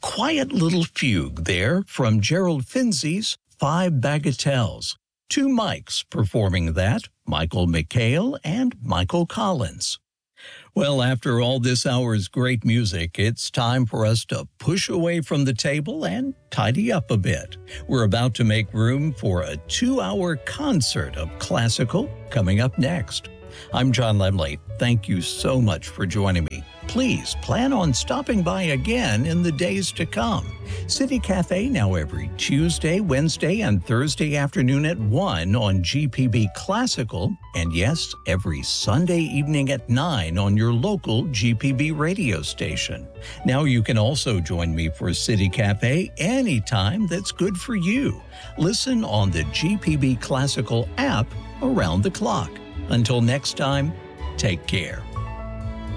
quiet little fugue there from Gerald Finzi's Five Bagatelles. Two Mikes performing that, Michael McHale and Michael Collins. Well, after all this hour's great music, it's time for us to push away from the table and tidy up a bit. We're about to make room for a 2-hour concert of classical coming up next. I'm John Lemley. Thank you so much for joining me. Please plan on stopping by again in the days to come. City Cafe now every Tuesday, Wednesday, and Thursday afternoon at 1 on GPB Classical, and yes, every Sunday evening at 9 on your local GPB radio station. Now you can also join me for City Cafe anytime that's good for you. Listen on the GPB Classical app around the clock. Until next time, take care.